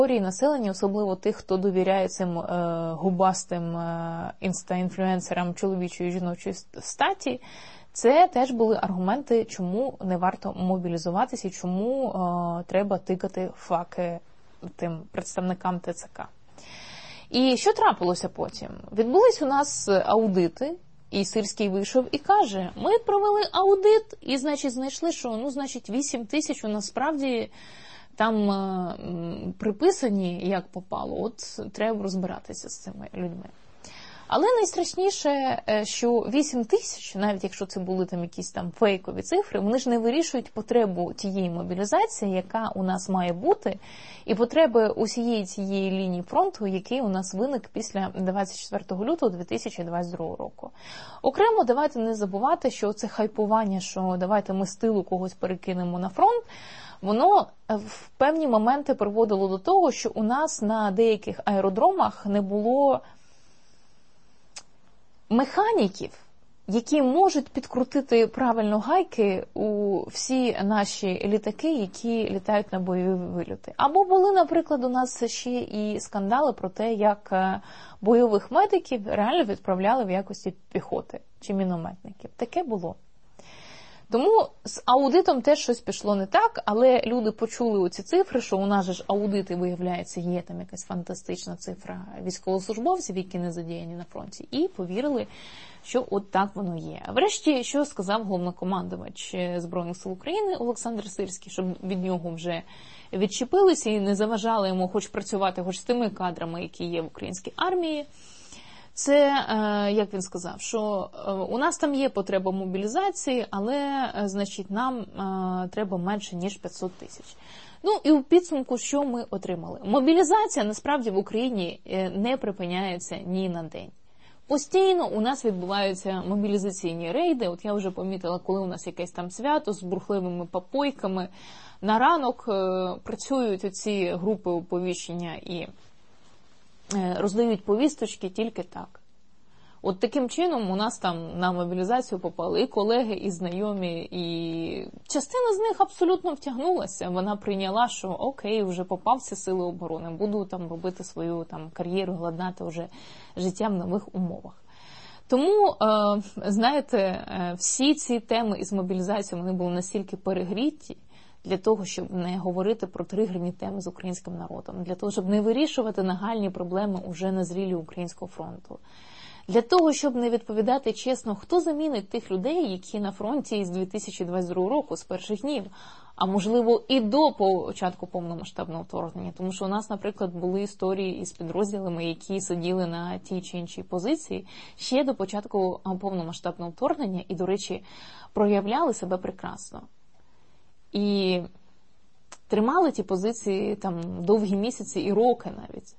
населення, особливо тих, хто довіряє цим губастим інста-інфлюенсерам чоловічої і жіночої статі, це теж були аргументи, чому не варто мобілізуватися і чому треба тикати факи тим представникам ТЦК. І що трапилося потім? Відбулись у нас аудити, і Сирський вийшов і каже, ми провели аудит, і, значить, знайшли, що, 8 тисяч у нас справді там приписані, як попало. От треба розбиратися з цими людьми. Але найстрашніше, що 8 тисяч, навіть якщо це були там якісь там фейкові цифри, вони ж не вирішують потребу тієї мобілізації, яка у нас має бути, і потреби усієї цієї лінії фронту, який у нас виник після 24 лютого 2022 року. Окремо, давайте не забувати, що це хайпування, що давайте ми з тилу когось перекинемо на фронт, воно в певні моменти приводило до того, що у нас на деяких аеродромах не було механіків, які можуть підкрутити правильно гайки у всі наші літаки, які літають на бойові вильоти. Або були, наприклад, у нас ще і скандали про те, як бойових медиків реально відправляли в якості піхоти чи мінометників. Таке було. Тому з аудитом теж щось пішло не так, але люди почули оці цифри, що у нас же ж аудити, виявляється, є там якась фантастична цифра військовослужбовців, які не задіяні на фронті, і повірили, що от так воно є. А врешті, що сказав головнокомандувач Збройних сил України Олександр Сирський, щоб від нього вже відчепилися і не заважали йому хоч працювати хоч з тими кадрами, які є в українській армії. Це, як він сказав, що у нас там є потреба мобілізації, але, значить, нам треба менше, ніж 500 тисяч. І у підсумку, що ми отримали? Мобілізація, насправді, в Україні не припиняється ні на день. Постійно у нас відбуваються мобілізаційні рейди. От я вже помітила, коли у нас якесь там свято з бурхливими попойками. На ранок працюють оці групи оповіщення і роздають повісточки тільки так. От таким чином у нас там на мобілізацію попали і колеги, і знайомі, і частина з них абсолютно втягнулася. Вона прийняла, що окей, вже попав в ці сили оборони, буду там робити свою там кар'єру, гладнати вже життя в нових умовах. Тому, знаєте, всі ці теми із мобілізацією, вони були настільки перегріті, для того, щоб не говорити про тригерні теми з українським народом, для того, щоб не вирішувати нагальні проблеми уже на зрілі українського фронту, для того, щоб не відповідати чесно, хто замінить тих людей, які на фронті із 2022 року, з перших днів, а можливо і до початку повномасштабного вторгнення. Тому що у нас, наприклад, були історії із підрозділами, які сиділи на тій чи іншій позиції ще до початку повномасштабного вторгнення і, до речі, проявляли себе прекрасно. І тримали ті позиції там довгі місяці і роки навіть.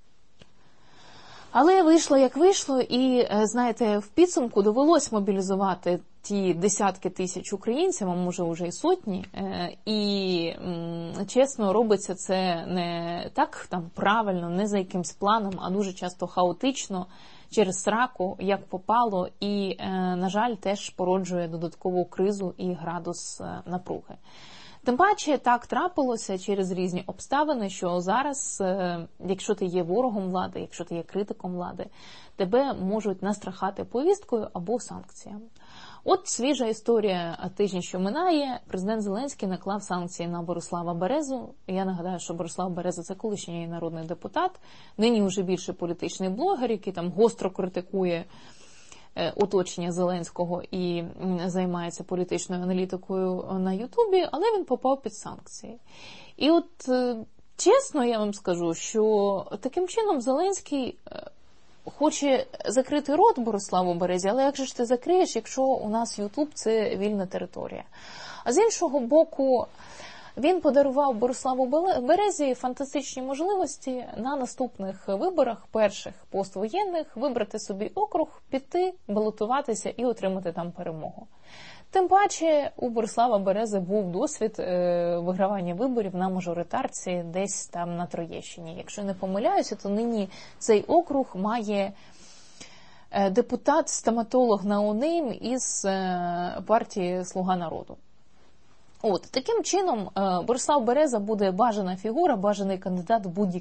Але вийшло як вийшло, і, знаєте, в підсумку довелось мобілізувати ті десятки тисяч українців, а може вже і сотні, і, чесно, робиться це не так там правильно, не за якимсь планом, а дуже часто хаотично, через сраку, як попало, і, на жаль, теж породжує додаткову кризу і градус напруги. Тим паче так трапилося через різні обставини, що зараз, якщо ти є ворогом влади, якщо ти є критиком влади, тебе можуть настрахати повісткою або санкціями. От свіжа історія тижня, що минає, президент Зеленський наклав санкції на Борислава Березу. Я нагадаю, що Борислав Береза – це колишній народний депутат, нині вже більше політичний блогер, який там гостро критикує оточення Зеленського і займається політичною аналітикою на Ютубі, але він попав під санкції. І от чесно я вам скажу, що таким чином Зеленський хоче закрити рот Бориславу Березі, але як же ж ти закриєш, якщо у нас Ютуб – це вільна територія? А з іншого боку, він подарував Бориславу Березі фантастичні можливості на наступних виборах, перших поствоєнних, вибрати собі округ, піти, балотуватися і отримати там перемогу. Тим паче у Борислава Берези був досвід вигравання виборів на мажоритарці десь там на Троєщині. Якщо не помиляюся, то нині цей округ має депутат-стоматолог ноунейм із партії «Слуга народу». От, таким чином Борислав Береза буде бажана фігура, бажаний кандидат в будь-який